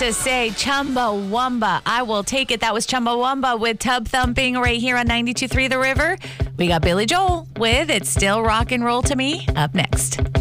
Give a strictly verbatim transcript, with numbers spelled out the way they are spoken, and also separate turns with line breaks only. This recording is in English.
to say Chumbawamba. I will take it. That was Chumbawamba with Tub Thumping right here on ninety-two point three The River. We got Billy Joel with It's Still Rock and Roll to Me up next.